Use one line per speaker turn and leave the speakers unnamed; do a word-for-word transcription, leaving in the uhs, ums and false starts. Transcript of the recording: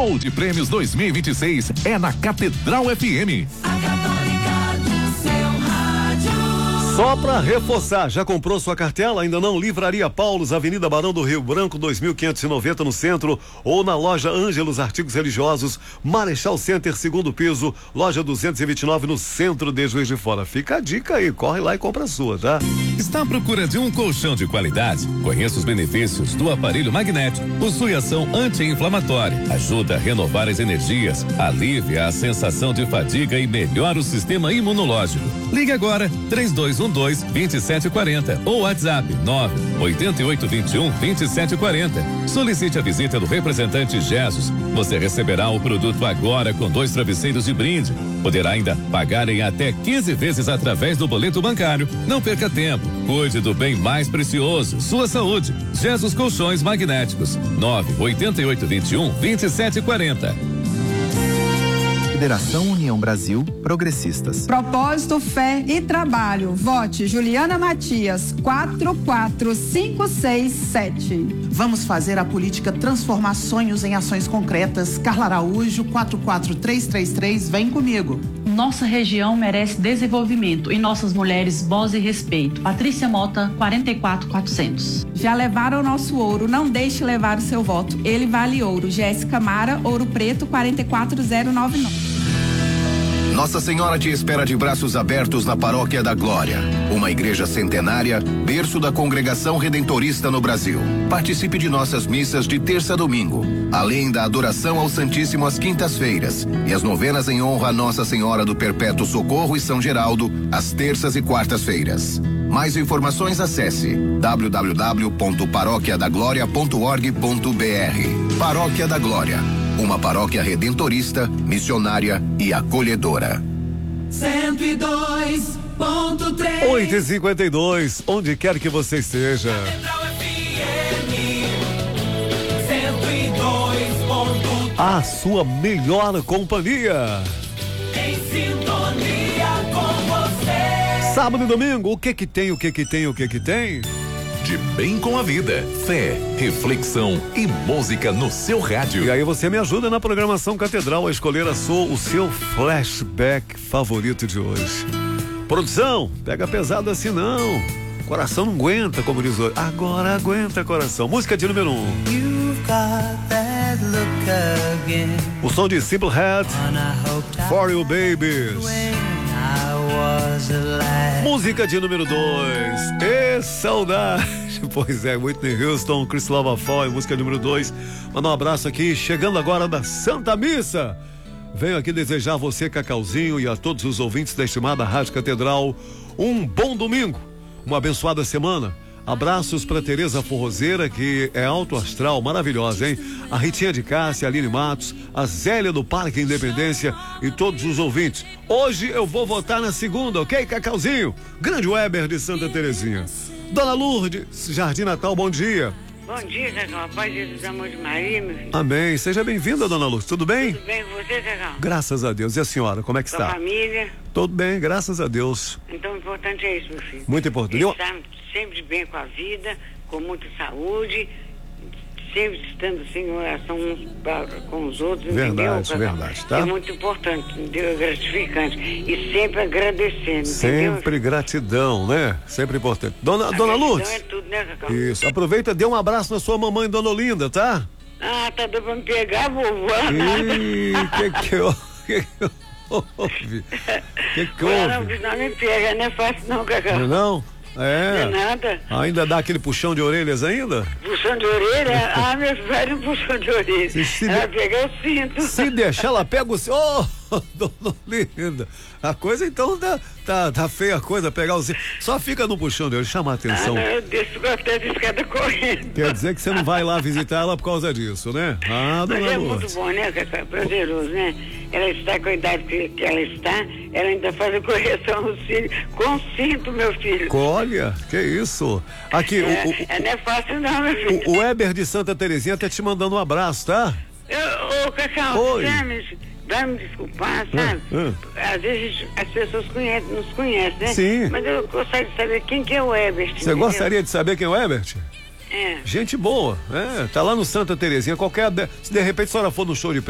Show de Prêmios dois mil e vinte e seis é na Catedral F M.
A Católica do seu rádio.
Só para reforçar, já comprou sua cartela? Ainda não? Livraria Paulos, Avenida Barão do Rio Branco, dois mil quinhentos e noventa no centro, ou na loja Ângelos Artigos Religiosos, Marechal Center, segundo piso, loja duzentos e vinte e nove no centro de Juiz de Fora. Fica a dica aí, corre lá e compra a sua, tá?
Está à procura de um colchão de qualidade? Conheça os benefícios do aparelho magnético. Possui ação anti-inflamatória, ajuda a renovar as energias, alivia a sensação de fadiga e melhora o sistema imunológico. Ligue agora, três dois um dois, dois sete quatro zero ou WhatsApp nove oito oito dois um, dois sete quatro zero. Solicite a visita do representante Jesus. Você receberá o produto agora com dois travesseiros de brinde. Poderá ainda pagar em até quinze vezes através do boleto bancário. Não perca tempo. Cuide do bem mais precioso, sua saúde. Jesus Colchões Magnéticos. nove oito oito dois um, dois sete quatro zero.
Federação União Brasil Progressistas.
Propósito, fé e trabalho. Vote Juliana Matias, quatro quatro cinco seis sete.
Vamos fazer a política transformar sonhos em ações concretas. Carla Araújo, quatro quatro três três três, vem comigo.
Nossa região merece desenvolvimento e nossas mulheres voz e respeito. Patrícia Mota, quarenta e quatro quatrocentos.
Já levaram o nosso ouro, não deixe levar o seu voto. Ele vale ouro. Jéssica Mara, Ouro Preto, quarenta e quatro zero nove nove.
Nossa Senhora te espera de braços abertos na Paróquia da Glória, uma igreja centenária, berço da congregação redentorista no Brasil. Participe de nossas missas de terça a domingo, além da adoração ao Santíssimo às quintas-feiras e as novenas em honra a Nossa Senhora do Perpétuo Socorro e São Geraldo, às terças e quartas-feiras. Mais informações acesse w w w ponto paróquia da glória ponto org ponto b r. Paróquia da Glória, uma paróquia redentorista, missionária e acolhedora.
cento e dois ponto três.
oito e cinquenta e dois, onde quer que você esteja.
cento e dois ponto três.
A sua melhor companhia.
Em sintonia com você.
Sábado e domingo, o que que tem, o que que tem, o que que tem?
De bem com a vida, fé, reflexão e música no seu rádio.
E aí você me ajuda na programação Catedral a escolher a sua, o seu flashback favorito de hoje. Produção, pega pesado assim não. Coração não aguenta, como diz hoje. Agora aguenta, coração. Música de número um. O som de Simple Head, For You Babies. Música de número dois. E saudade. Pois é, Whitney Houston, Chris Lovafoy, música número dois. Mandar um abraço aqui, chegando agora da Santa Missa. Venho aqui desejar a você, Cacauzinho, e a todos os ouvintes da estimada Rádio Catedral um bom domingo, uma abençoada semana. Abraços para Tereza Forrozeira, que é alto astral, maravilhosa, hein? A Ritinha de Cássia, a Aline Matos, a Zélia do Parque Independência e todos os ouvintes. Hoje eu vou votar na segunda, ok, Cacauzinho? Grande Weber de Santa Terezinha. Dona Lourdes, Jardim Natal, bom dia.
Bom dia, Cacau. Paz de Jesus, amor de Maria, meu filho.
Amém. Seja bem-vinda, Dona Lourdes. Tudo bem?
Tudo bem com você, Cacau?
Graças a Deus. E a senhora, como é que
Sua
está?
família?
Tudo bem, graças a Deus.
Então, o importante é isso, meu filho.
Muito importante.
Estar sempre de bem com a vida, com muita saúde, sempre estando assim, em oração uns para, com os outros,
Verdade,
entendeu, Cacau?
verdade, tá?
É muito importante, entendeu? É gratificante. E sempre agradecendo,
Sempre
entendeu?
gratidão, né? Sempre importante. Dona,
A
Dona
gratidão
Lourdes.
é tudo, né, Cacau?
Isso. Aproveita e dê um abraço na sua mamãe, Dona Olinda, tá?
Ah, tá dando pra me pegar, vovó,
Ih, que que eu... Que que houve? Que que
Não,
houve?
não me pega, não é fácil não, Cacau.
Não, não? É.
Não é nada.
Ainda dá aquele puxão de orelhas ainda?
Puxão de orelha? Ah, meu velho, puxão de orelha.
Se, se
Ela
de...
pega o cinto.
Se deixar, ela pega o cinto. Oh, Dona Olinda. A coisa então tá, tá, tá feia a coisa, pegar o cinto. Só fica no puxão de orelha, chama a atenção.
Ah, não, eu desço até de escada correndo.
Quer dizer que você não vai lá visitar ela por causa disso, né? Ah, Dona
Mas é
Lourdes.
muito bom, né, Cacau? Prazeroso, né? Ela está com a idade que, que ela está, ela ainda faz a correção no cílio com cinto, meu filho.
Olha, que isso. Aqui,
É,
o, o,
é, não é fácil não, meu filho.
o, o Weber de Santa Terezinha tá te mandando um abraço, tá?
Eu, ô, Cacau,
Oi.
vai me, vai me desculpar, sabe?
Hum,
Às vezes as pessoas conhecem, nos conhecem, né?
Sim.
Mas eu gostaria de saber quem que é o Ebert.
Você gostaria de saber quem é o Ebert?
É.
Gente boa, é, tá lá no Santa Terezinha, qualquer, se de repente a senhora for no show de